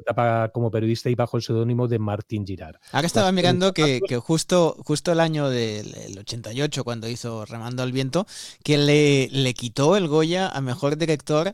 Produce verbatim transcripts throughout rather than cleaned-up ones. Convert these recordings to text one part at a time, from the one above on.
etapa como periodista y bajo el seudónimo de Martín Girard. Ahora estaba mirando que, que justo, justo el año del el ochenta y ocho, cuando hizo Remando al Viento, que le, le quitó el Goya a Mejor Director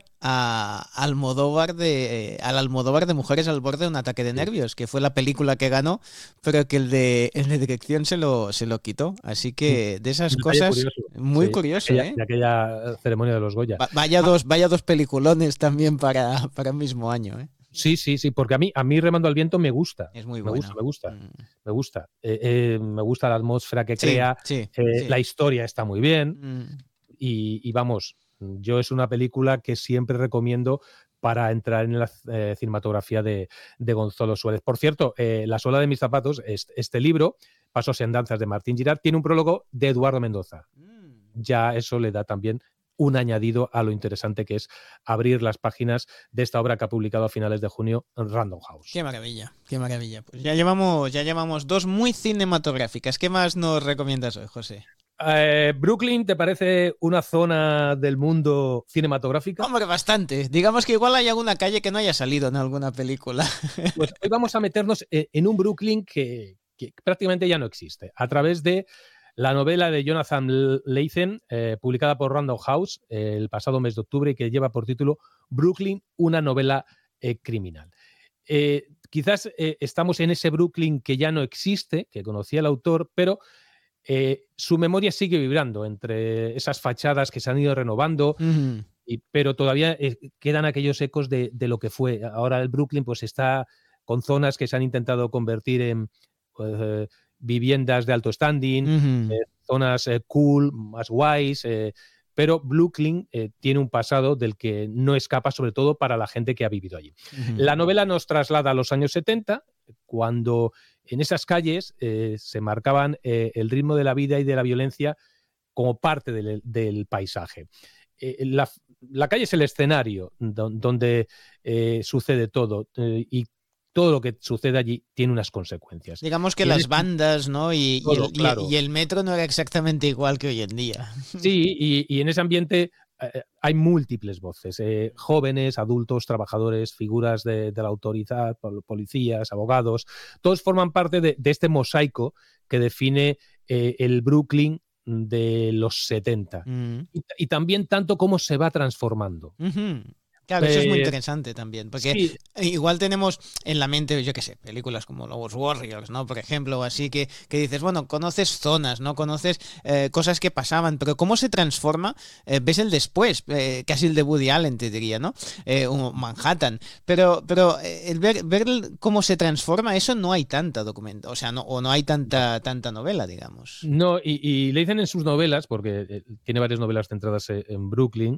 a Almodóvar de, al Almodóvar de Mujeres al borde de un ataque de nervios, que fue la película que ganó, pero que el de, el de dirección se lo, se lo quitó. Así que de esas cosas, curioso. muy Sí, curioso, de aquella, ¿eh? de aquella ceremonia de los Goya. Va- Vaya dos, vaya dos peliculones también para, para el mismo año, ¿eh? Sí, sí, sí, porque a mí, a mí Remando al Viento me gusta. Es muy Me bueno. gusta, me gusta, Mm. me gusta. Eh, eh, me gusta la atmósfera que Sí, crea, sí, eh, sí. la historia está muy bien Mm. y, y vamos, yo es una película que siempre recomiendo para entrar en la eh, cinematografía de, de Gonzalo Suárez. Por cierto, eh, La suela de mis zapatos, este, este libro, Pasos y andanzas de Martín Girard, tiene un prólogo de Eduardo Mendoza. Mm. Ya eso le da también un añadido a lo interesante que es abrir las páginas de esta obra que ha publicado a finales de junio Random House. Qué maravilla, qué maravilla. Pues ya llevamos, ya llevamos dos muy cinematográficas. ¿Qué más nos recomiendas hoy, José? Eh, ¿Brooklyn te parece una zona del mundo cinematográfica? Hombre, bastante. Digamos que igual hay alguna calle que no haya salido en alguna película. Pues hoy vamos a meternos en un Brooklyn que, que prácticamente ya no existe, a través de la novela de Jonathan Lethem, eh, publicada por Random House eh, el pasado mes de octubre y que lleva por título Brooklyn, una novela eh, criminal. Eh, quizás eh, estamos en ese Brooklyn que ya no existe, que conocía el autor, pero eh, su memoria sigue vibrando entre esas fachadas que se han ido renovando, Mm. y, pero todavía eh, quedan aquellos ecos de, de lo que fue. Ahora el Brooklyn pues está con zonas que se han intentado convertir en eh, viviendas de alto standing, Mm-hmm. eh, zonas eh, cool, más guays, eh, pero Brooklyn eh, tiene un pasado del que no escapa, sobre todo para la gente que ha vivido allí. Mm-hmm. La novela nos traslada a los años setenta, cuando en esas calles eh, se marcaban eh, el ritmo de la vida y de la violencia como parte del, del paisaje. Eh, la, la calle es el escenario do, donde eh, sucede todo eh, y todo lo que sucede allí tiene unas consecuencias. Digamos que y las este, bandas, ¿no? Y, todo, y, el, claro. y, y el metro no era exactamente igual que hoy en día. Sí, y, y en ese ambiente eh, hay múltiples voces, eh, jóvenes, adultos, trabajadores, figuras de, de la autoridad, policías, abogados, todos forman parte de, de este mosaico que define eh, el Brooklyn de los setenta. Mm. Y, y también tanto cómo se va transformando. Mm-hmm. Claro, eh, eso es muy interesante también, porque sí. igual tenemos en la mente, yo qué sé, películas como Los Warriors, ¿no? Por ejemplo, así que, que dices, bueno, conoces zonas, ¿no? Conoces eh, cosas que pasaban, pero cómo se transforma, eh, ves el después, eh, casi el de Woody Allen, te diría, ¿no? Eh, Manhattan, pero, pero eh, el ver, ver cómo se transforma, eso no hay tanta documento, o sea, no, o no hay tanta, tanta novela, digamos. No, y, y le dicen en sus novelas, porque eh, tiene varias novelas centradas en Brooklyn,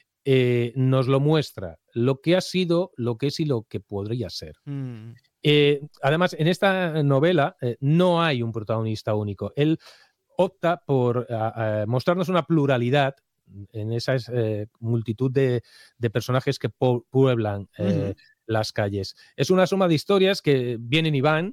Eh, nos lo muestra, lo que ha sido, lo que es y lo que podría ser. Mm. Eh, además, en esta novela eh, no hay un protagonista único. Él opta por a, a mostrarnos una pluralidad en esa eh, multitud de, de, personajes que pueblan eh, Mm-hmm. las calles. Es una suma de historias que vienen y van,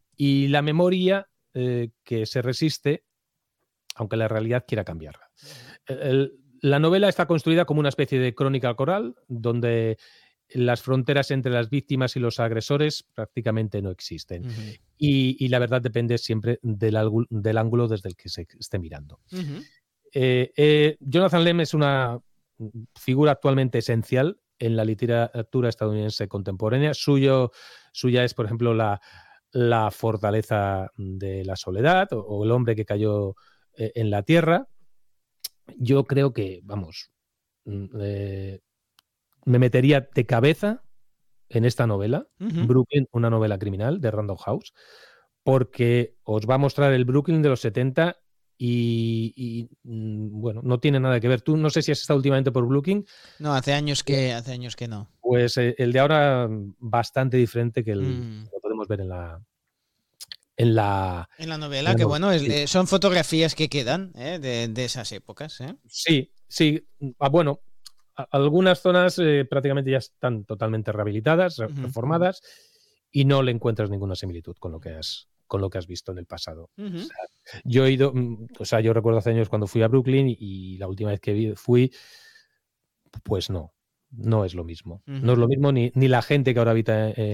y la memoria eh, que se resiste, aunque la realidad quiera cambiarla. El, La novela está construida como una especie de crónica coral, donde las fronteras entre las víctimas y los agresores prácticamente no existen. Uh-huh. Y, y la verdad depende siempre del, del ángulo desde el que se esté mirando. Uh-huh. Eh, eh, Jonathan Lethem es una figura actualmente esencial en la literatura estadounidense contemporánea. Suyo, suya es, por ejemplo, la, la fortaleza de la soledad, o, o El hombre que cayó eh, en la tierra. Yo creo que, vamos, eh, me metería de cabeza en esta novela, uh-huh. Brooklyn, una novela criminal de Random House, porque os va a mostrar el Brooklyn de los setenta y, y bueno, no tiene nada que ver. Tú no sé si has estado últimamente por Brooklyn. No, hace años que, hace años que no. Pues eh, el de ahora bastante diferente que el mm. que lo podemos ver en la en la en la novela, en la que novela, bueno, es, sí. eh, son fotografías que quedan eh, de, de esas épocas. ¿eh? Sí, sí. Ah, bueno, a, algunas zonas eh, prácticamente ya están totalmente rehabilitadas, uh-huh. reformadas, y no le encuentras ninguna similitud con lo que has con lo que has visto en el pasado. Uh-huh. O sea, yo he ido, o sea, yo recuerdo hace años cuando fui a Brooklyn y, y la última vez que vi, fui, pues no, no es lo mismo. Uh-huh. No es lo mismo ni, ni la gente que ahora habita en